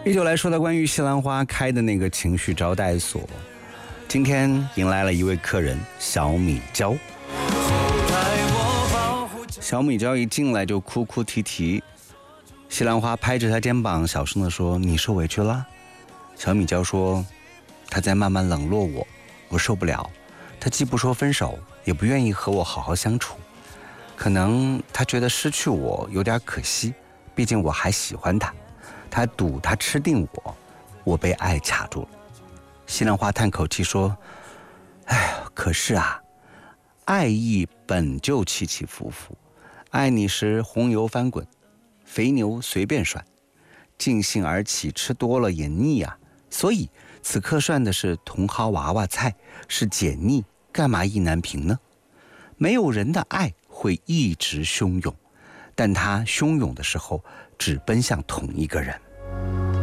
依旧来说到关于西兰花开的那个情绪招待所，今天迎来了一位客人小米椒。小米椒一进来就哭哭啼啼，西兰花拍着他肩膀小声地说：你受委屈了？小米椒说他在慢慢冷落我，我受不了，他既不说分手，也不愿意和我好好相处，可能他觉得失去我有点可惜，毕竟我还喜欢他，他赌他吃定我被爱卡住了。西兰花叹口气说：哎呀，可是啊，爱意本就起起伏伏，爱你时红油翻滚，肥牛随便涮，尽兴而起，吃多了也腻啊。所以此刻涮的是茼蒿娃娃菜，是解腻，干嘛意难平呢？没有人的爱会一直汹涌，但他汹涌的时候只奔向同一个人。